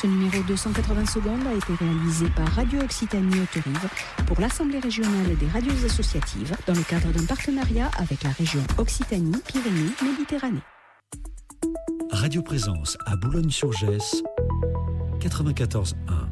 Ce numéro de 180 secondes a été réalisé par Radio Occitanie Haute-Rive pour l'Assemblée régionale des radios associatives dans le cadre d'un partenariat avec la région Occitanie-Pyrénées-Méditerranée. Radio Présence à Boulogne-sur-Gesse, 94.1.